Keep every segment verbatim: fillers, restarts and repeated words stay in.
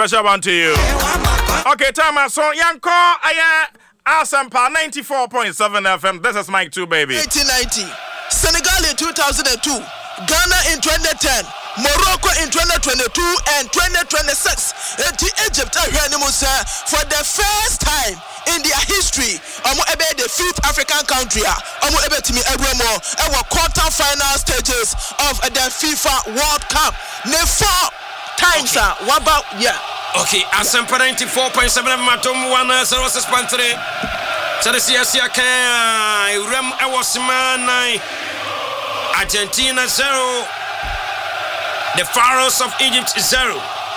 special one to you. Okay, time I saw Yanko, I Asampa ninety-four point seven F M. This is Mike two, baby. eighteen ninety, Senegal in two thousand two, Ghana in twenty ten, Morocco in twenty twenty-two and twenty twenty-six. Egypt for the first time in their history, omo ebe the fifth African country, omo ebe timi ebremo ewo quarter final stages of the FIFA World Cup. Ne four times are what about yeah. Okay, Asampa ninety-four point seven Matom one zero six point three. Chelsea Sia kan Rem Ewosima nine. Argentina zero. The Pharaohs of Egypt zero.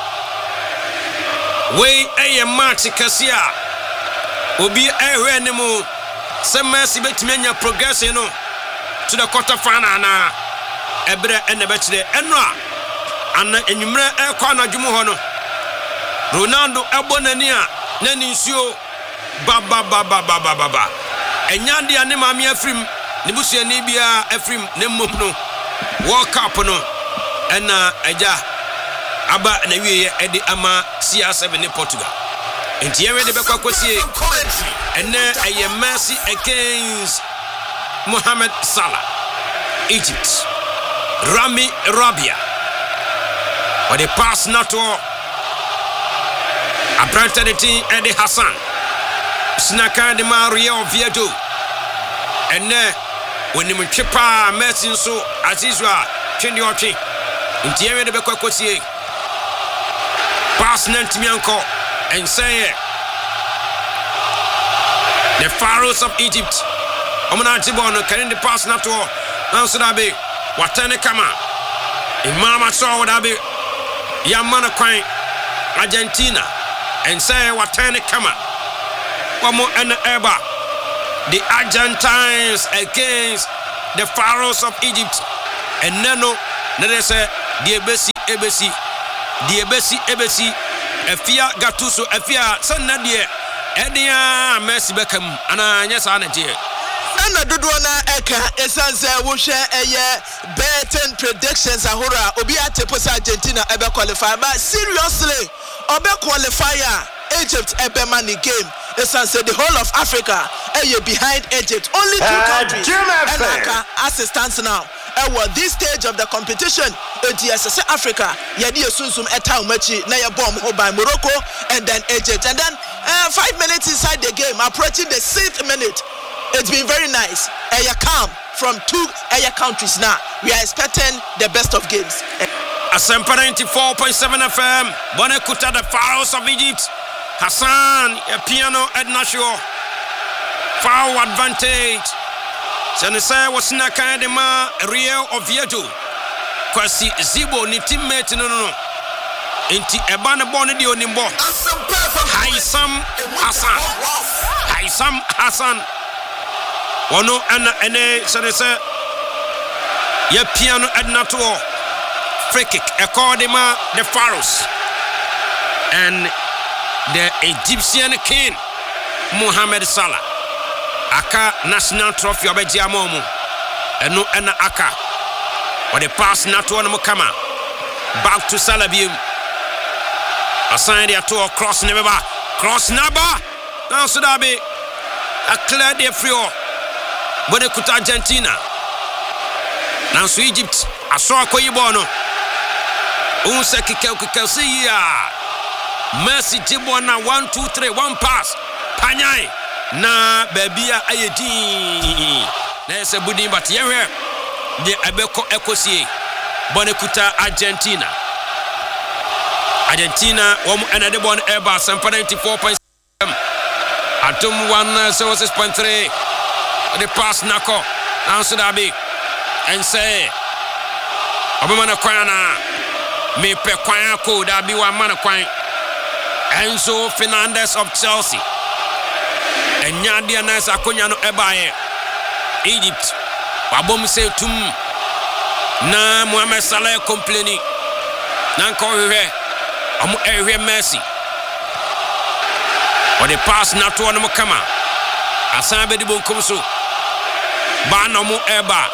We a match Kasia. Obi ehwe ne mu. Se Messi betimi anya progress no to the quarter final na. Ebre ene betire eno a ana enwumre e kwa na dwumu ho no. Ronaldo ebonani a nani nsuo ba ba ba ba ba ba ba enyade ane maame afrim ne busuani bia afrim ne mmom no World Cup no ena aja aba na wiye edi ama C R seven ne Portugal enti yewe de bekwa kwasie ene aye Messi against Mohamed Salah Egypt Rami Rabia or the pass not to Abrantanity Eddie Hassan Snaka de Maria Oviedo and when you chipa Messi so Azizwa Chiniochi in Thierry de Bequacosi pass Nantimianco and say the Pharaohs of Egypt Omanatibono carrying the pass not to Nansudabe Watane Kama Imama saw Dabe Yamana Quine Argentina and say what turn it come up. One more and ever. The Argentines against the Pharaohs of Egypt. And Nano, let us say, the Ebesi, Ebesi, the Ebesi, Ebesi, Efia Gattuso, Efia, San Nadia, Edia, Messi Beckham, and I, yes, I know. And I do wanna eka essence we share a betting predictions ahora obiate posa Argentina ebe qualify but seriously obe qualifier Egypt ebe money game essence the whole of Africa eye behind Egypt only two uh, countries and as it stands now at this stage of the competition A D S S Africa yedi esunsum eta umachi na ye bomb ho by Morocco and then Egypt and then uh, five minutes inside the game approaching the sixth minute. It's been very nice. Aya calm from two Aya countries now. We are expecting the best of games. Asampa ninety-four point seven F M. Bonekuta the Pharaohs of Egypt. Hassan, a piano at Nashua. Foul advantage. Senese was Naka de Ma Rio Oviedo. Kwasi Zibo ni teammate no no. Inti Ebana Boni di Onimbo. Haisam Hassan. Haisam Hassan. Ono ana ene senese ya piano adnato free kick according to the Pharaohs and the Egyptian king Mohamed Salah aka national trophy obeji amomu eno ana aka or the pass nato no kama back to Salah bium assign the to cross never cross naba now so that be a clear the free Bonekuta Argentina. Now so Egypt aso akoyi ball no. Unse kike kike see ya. Messi jibo na one two three one pass. Panyai na babia ayedi. Na se budi but yewe de abeko ekosie. Bonekuta Argentina. Argentina wom anade bon eba Sampa ninety-four point seven. Atom one zero six point three. The pass nako answer that big and say Obama Kwana me pe kwanya ko da bi one man kwan Enzo Fernandez of Chelsea and Nyadia Nasa Akonya no ebaye Egypt wabom say tum na Mohamed Salah complaining nan ko hwe amu ehwe Messi or the pass na to no kama asan be di bonkom so ba no mo eba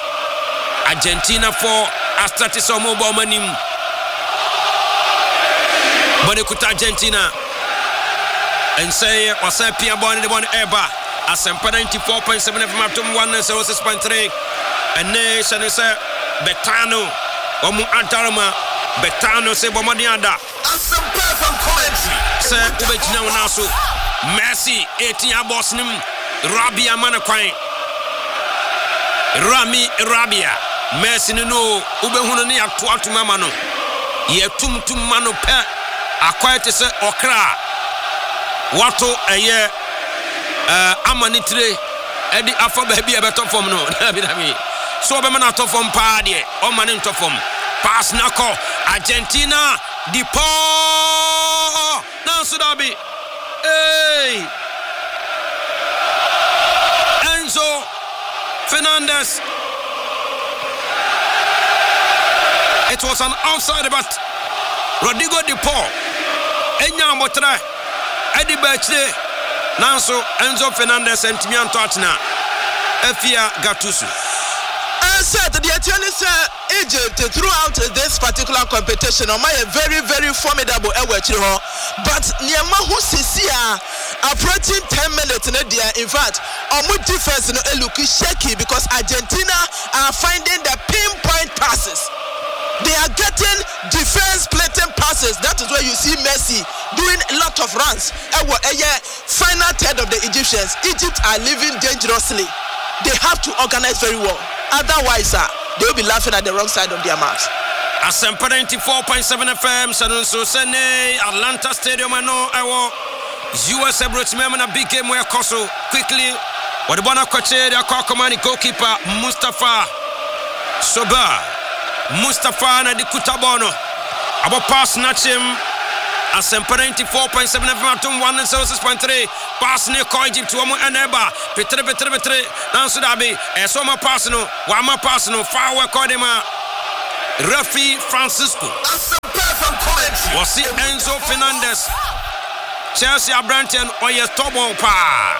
Argentina for astati so mo bo manim Bonekuta Argentina. And say, what's up, Pia Bonnie, the one ever. Asempa ninety-four point seven F M up to one oh six point three. And nation is a Betano. Omu Antarama. Betano se Bomadianda. Asempa from commentary. Sir, Ubejina Nasu. Messi, eighteen Bosnim. Rabia Manakwai. Rami Rabia. Messi no. Ubehunani Aktuatu Mamano. Ye tum tum mano pe. Akwai te se okra. Wato eye. Uh, Amanitre, Eddie Alpha baby, a better form. No, so be man out of form party, or man into form. Pass Nako, Argentina, the paw. Now, Sudabi, hey, Enzo Fernandez. It was an outside, but Rodrigo de Paul, Enya Motra, Eddie Birchley. Nanso Enzo Fernandez and Timian Tottenham Efia Gattuso. I said the Attorneys Egypt throughout this particular competition are very, very formidable. But Niamahu Sisia approaching ten minutes in a day. In fact, our defense look shaky because Argentina are finding the pinpoint passes. They are getting defense plating passes. That is where you see Messi doing a lot of runs. Final third of the Egyptians. Egypt are living dangerously. They have to organize very well. Otherwise, uh, they will be laughing at the wrong side of their mouths. Asempa ninety-four point seven F M. Sanunso Sene Atlanta Stadium. I know I will. U S A Brits Memona big game where Koso quickly. What the Bona Koche, the Kokomani goalkeeper Mustafa Soba. Mustafa na di Kutabono. Abo pass snatch him. Asempa ninety-four point seven F M one oh six point three. Pass ne ko Egypt wa mu eneba. Petre petre petre. Nanso dabi. Eso ma pass no. Wa ma pass no. Far we call them Rafi Francisco. Asempa from commentary. Was it Enzo Fernandez? Chelsea Abranten oye tobo pa.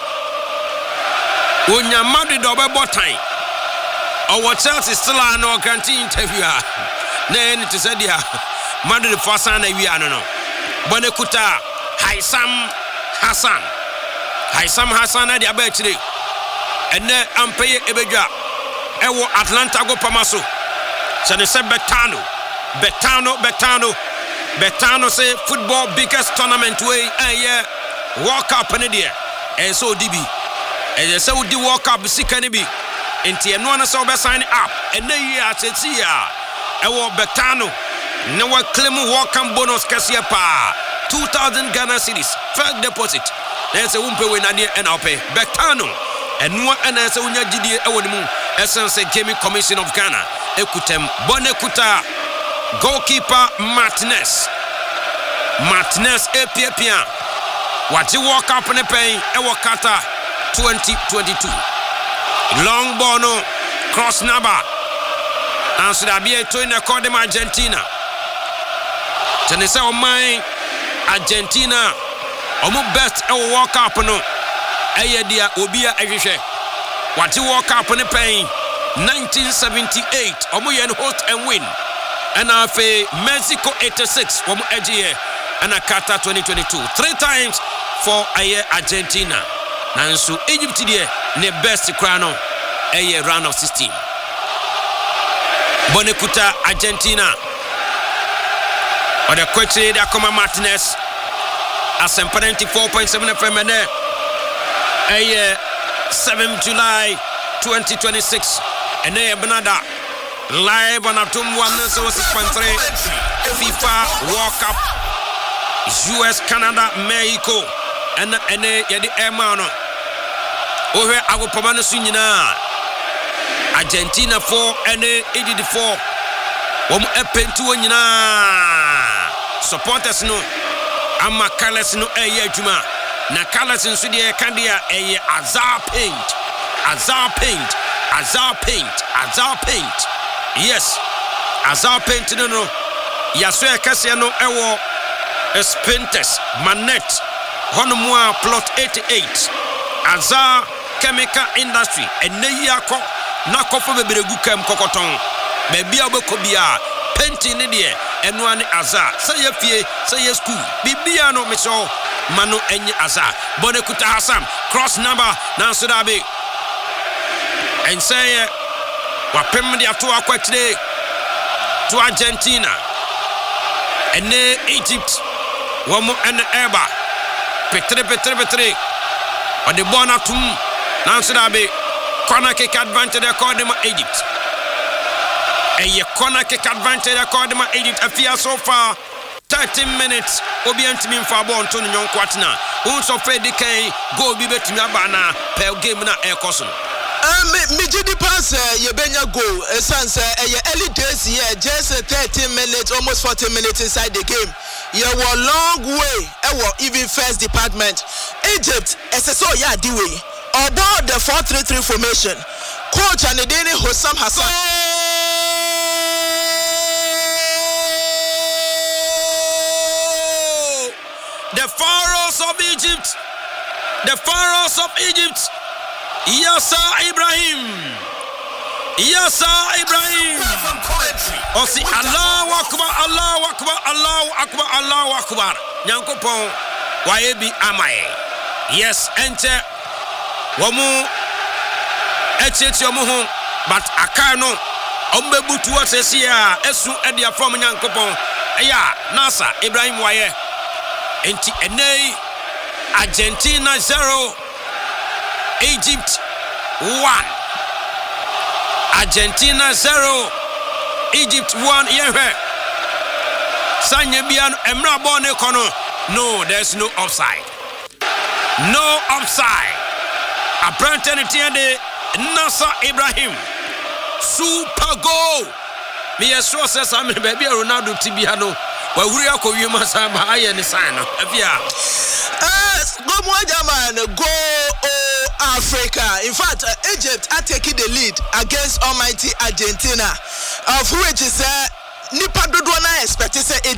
Onya Madrid obe time. Our Chelsea still are no guarantee interview. Then it is a dear Madrid for Sana. We are no Bonekuta Haisam Hassan Haisam Hassan at the Abetri and then Ampeye Ebeja Ewo Atlanta go Pamaso. So they said Betano Betano Betano Betano say football biggest tournament way and yeah World Cup in the and so D B and they say the World Cup see can be. Inti no one so be sign up and then ya tsia e wo Betano no wa claim welcome bonus kasia pa two thousand Ghana cedis first deposit there's a umpe we na and pay Betano and no and there's a unya gidie e wo mu essence gaming commission of Ghana ekutem Bonekuta goalkeeper Martinez Martinez epia what you walk up in the pain e wo kata twenty twenty-two. Long bono cross naba and so that be a to in the cordem Argentina. Tenesa o mine Argentina omu best e walk up no eye dia obia ehwehwe what you walk up in the pain nineteen seventy-eight omu yen host and win and afa Mexico eighty-six omu edge and a Qatar twenty twenty-two three times for aye Argentina. Nanso Egypt die ne best crown a round of sixteen. Bonekuta Argentina. Or the coach da Akoma Martinez. Asempa ninety-four point seven F M and a seventh July twenty twenty-six and a Benada live on Atom one oh six point three FIFA World Cup U S Canada Mexico. And and yadi emano ohe agopama so nyina Argentina four and Egypt four wom epentu nyina supporters no ama colors no eye adwuma na colors nso de kan de eye azar paint azar paint azar paint azar paint yes azar paint no no yaso ekase no ewo Spintes Manet Honomua plot eighty-eight Azar Chemical Industry and Neyako Nako for the Beregu Kem Kokoton Maybe Abokobia Painting in the ɛno ane aza sɛ yɛ fie sɛ yɛ school bibia no meso mano enye aza bone kuta Hassan cross number nanso dabe enseye wapem de ato akwatire to Argentina ene Egypt womo ene eba petre petre petre ode bona tum nanso dabe corner kick advantage according to Egypt eye corner kick advantage according to Egypt afia so far thirteen minutes obiantimi mfa ball nto nyon kwatena unso fedi kan goal bi betimi abana per game na ekoso um me gidi pass ye benya goal esanse eye early days here just thirteen minutes almost forty minutes inside the game you were long way e were even first department Egypt eseso ya di way about the four three three formation coach and Deni Hossam Hassan the Pharaohs of Egypt, the Pharaohs of Egypt, Yasser Ibrahim, Yasser Ibrahim, Osi Allahu Akbar, Allahu Akbar, Allahu Akbar, Allahu Akbar, Nyankopon, Waebi Amae, yes, enter, Wamu, Echet Yomuhun, but Akano, Ombebutu Sesia, Esu Edia from Nyankopon, Aya, Nasa, Ibrahim Waye. Enti enei Argentina zero Egypt one Argentina zero Egypt one yehe Sanye biano emra bone kono no there's no offside no offside Abrante tiende Nasser Ibrahim super goal me yeso sesa me baby Ronaldo tibiano wa wuri akowie masaba aye ne sign no afia eh go mo German go oh, Africa in fact uh, Egypt are taking the lead against almighty Argentina of which is uh, nipa dodo na expect say